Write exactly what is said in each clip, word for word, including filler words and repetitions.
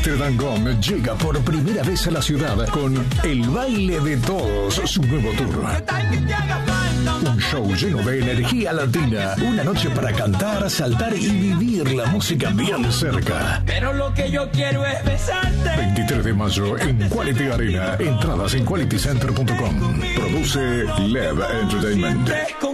Amsterdam Gong llega por primera vez a la ciudad con El Baile de Todos, su nuevo tour. Un show lleno de energía latina, una noche para cantar, saltar y vivir la música bien cerca. Pero lo que yo quiero es besarte. veintitrés de mayo en Quality Arena. Entradas en quality center punto com. Produce Lev Entertainment.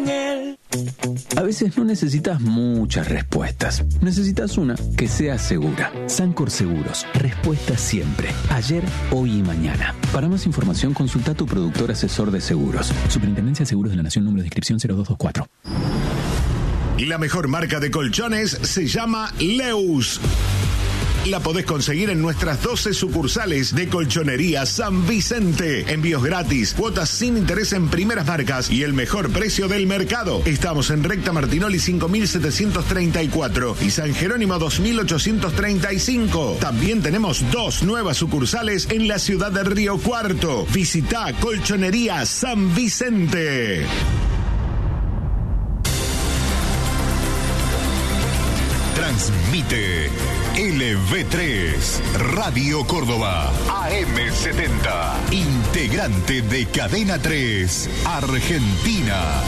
A veces no necesitas muchas respuestas. Necesitas una que sea segura. Sancor Seguros. Respuesta siempre. Ayer, hoy y mañana. Para más información, consulta a tu productor asesor de seguros. Superintendencia de Seguros de la Nación, número de inscripción cero dos dos cuatro. La mejor marca de colchones se llama Leus. La podés conseguir en nuestras doce sucursales de Colchonería San Vicente. Envíos gratis, cuotas sin interés en primeras marcas y el mejor precio del mercado. Estamos en Recta Martinoli cinco mil setecientos treinta y cuatro y San Jerónimo dos mil ochocientos treinta y cinco. También tenemos dos nuevas sucursales en la ciudad de Río Cuarto. Visita Colchonería San Vicente. Transmite L V tres, Radio Córdoba, A M setenta, integrante de Cadena tres, Argentina.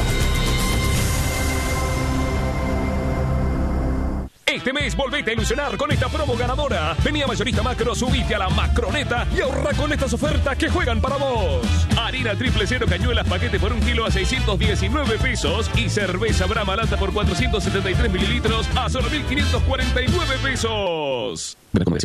Este mes volvete a ilusionar con esta promo ganadora. Vení a Mayorista Macro, subite a la Macroneta y ahorra con estas ofertas que juegan para vos. Harina triple cero cañuelas paquete por un kilo a seiscientos diecinueve pesos y cerveza Brahma lata por cuatrocientos setenta y tres mililitros a solo mil quinientos cuarenta y nueve pesos.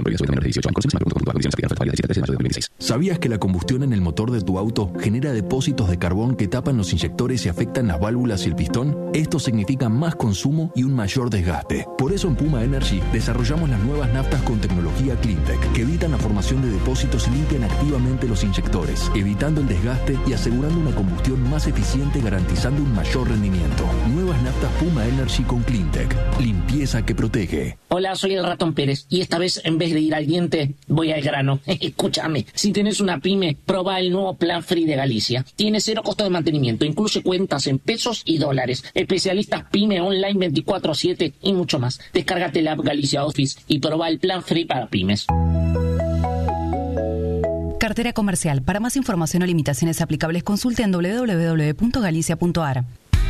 ¿Sabías que la combustión en el motor de tu auto genera depósitos de carbón que tapan los inyectores y afectan las válvulas y el pistón? Esto significa más consumo y un mayor desgaste. Por eso en Puma Energy desarrollamos las nuevas naftas con tecnología CleanTech que evitan la formación de depósitos y limpian activamente los inyectores, evitando el desgaste y asegurando una combustión más eficiente, garantizando un mayor rendimiento. Nuevas naftas Puma Energy con CleanTech. Limpieza que protege. Hola, soy el Ratón Pérez y esta vez en vez de ir al diente voy al grano. Escúchame, si tenés una pyme, probá el nuevo Plan Free de Galicia. Tiene cero costo de mantenimiento, incluye cuentas en pesos y dólares, especialistas pyme online veinticuatro siete y mucho más. Descárgate la app Galicia Office y probá el Plan Free para pymes. Cartera comercial. Para más información o limitaciones aplicables, consulte en doble u doble u doble u punto galicia punto a r.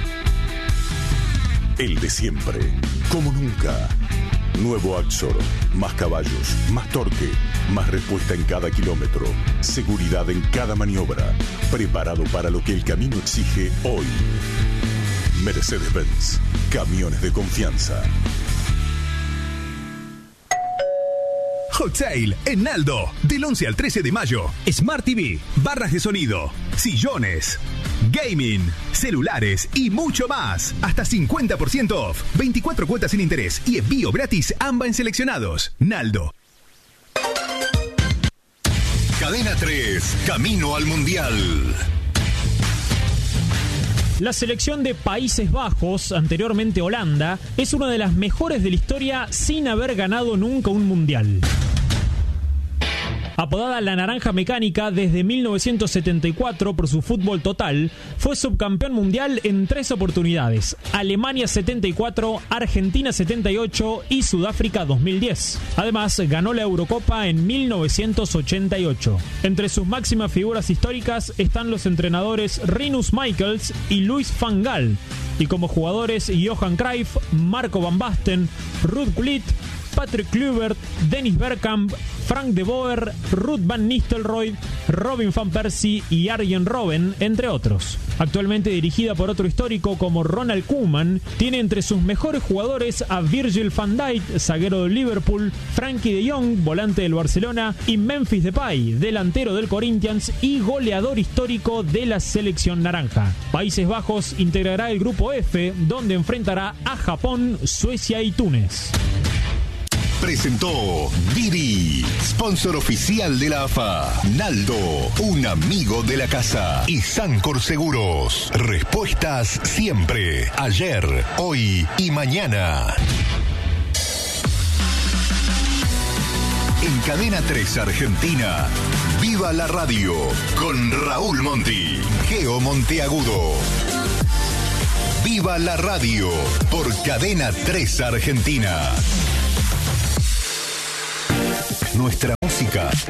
El de siempre, como nunca. Nuevo Axor, más caballos, más torque, más respuesta en cada kilómetro, seguridad en cada maniobra, preparado para lo que el camino exige hoy. Mercedes-Benz, camiones de confianza. Hot Sale en Naldo, del once al trece de mayo. Smart T V, barras de sonido, sillones, gaming, celulares y mucho más. Hasta cincuenta por ciento off, veinticuatro cuotas sin interés y envío gratis AMBA en seleccionados. Naldo. Cadena tres, camino al Mundial. La selección de Países Bajos, anteriormente Holanda, es una de las mejores de la historia sin haber ganado nunca un mundial. Apodada la Naranja Mecánica desde mil novecientos setenta y cuatro por su fútbol total, fue subcampeón mundial en tres oportunidades: Alemania setenta y cuatro, Argentina setenta y ocho y Sudáfrica dos mil diez. Además, ganó la Eurocopa en mil novecientos ochenta y ocho. Entre sus máximas figuras históricas están los entrenadores Rinus Michels y Louis van Gaal, y como jugadores Johan Cruyff, Marco van Basten, Ruud Gullit, Patrick Kluivert, Dennis Bergkamp, Frank de Boer, Ruud van Nistelrooy, Robin van Persie y Arjen Robben, entre otros. Actualmente dirigida por otro histórico como Ronald Koeman, tiene entre sus mejores jugadores a Virgil van Dijk, zaguero del Liverpool, Frankie de Jong, volante del Barcelona, y Memphis Depay, delantero del Corinthians y goleador histórico de la selección naranja. Países Bajos integrará el grupo F, donde enfrentará a Japón, Suecia y Túnez. Presentó Didi, sponsor oficial de la A F A. Naldo, un amigo de la casa. Y Sancor Seguros, respuestas siempre, ayer, hoy y mañana. En Cadena tres Argentina, Viva la Radio, con Raúl Monti, Geo Monteagudo. Viva la Radio, por Cadena tres Argentina. Nuestra música